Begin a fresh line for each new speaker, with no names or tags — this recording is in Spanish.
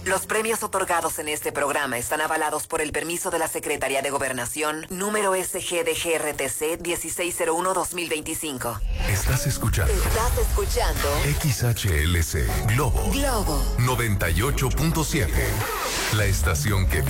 Los premios otorgados en este programa están avalados por el permiso de la Secretaría de Gobernación, número SGDGRTC 1601-2025.
Estás escuchando XHLC Globo 98.7. La estación que